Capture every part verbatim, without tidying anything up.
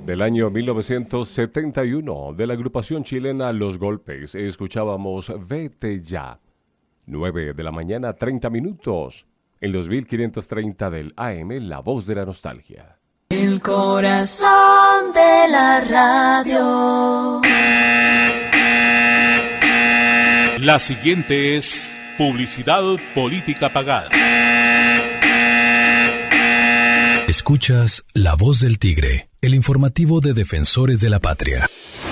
del año mil novecientos setenta y uno, de la agrupación chilena Los Golpes, escuchábamos Vete Ya. nueve de la mañana, treinta minutos, en los mil quinientos treinta del A M, La Voz de la Nostalgia. El corazón de la radio. La siguiente es publicidad política pagada. Escuchas La Voz del Tigre, el informativo de Defensores de la Patria.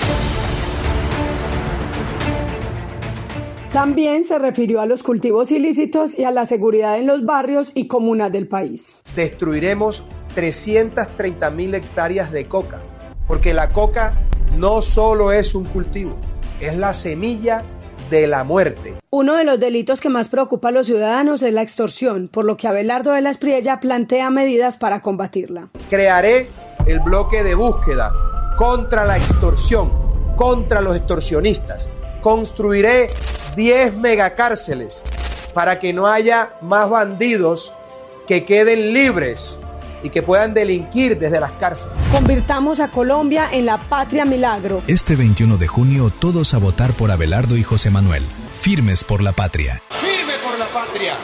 También se refirió a los cultivos ilícitos y a la seguridad en los barrios y comunas del país. Destruiremos trescientas treinta mil hectáreas de coca, porque la coca no solo es un cultivo, es la semilla de la muerte. Uno de los delitos que más preocupa a los ciudadanos es la extorsión, por lo que Abelardo de la Espriella plantea medidas para combatirla. Crearé el bloque de búsqueda contra la extorsión, contra los extorsionistas. Construiré diez megacárceles para que no haya más bandidos que queden libres y que puedan delinquir desde las cárceles. Convirtamos a Colombia en la patria milagro. Este veintiuno de junio, todos a votar por Abelardo y José Manuel. Firmes por la patria. ¡Firme por la patria!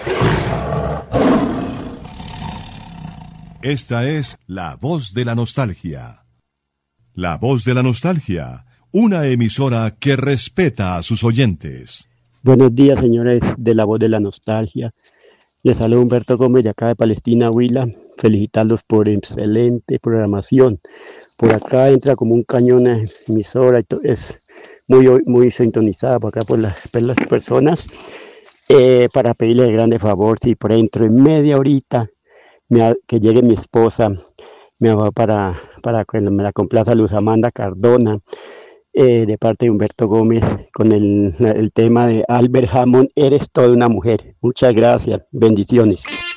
Esta es La Voz de la Nostalgia. La Voz de la Nostalgia, una emisora que respeta a sus oyentes. Buenos días, señores de La Voz de la Nostalgia. Les saluda Humberto Gómez de acá de Palestina, Huila. Felicitarlos por excelente programación. Por acá entra como un cañón a emisora, es muy, muy sintonizada por acá por las, por las personas. Eh, para pedirles el grande favor, si por dentro en media horita me, que llegue mi esposa, me va para, para que me la complaza Luz Amanda Cardona, eh, de parte de Humberto Gómez, con el, el tema de Albert Hammond, Eres toda una mujer. Muchas gracias, bendiciones.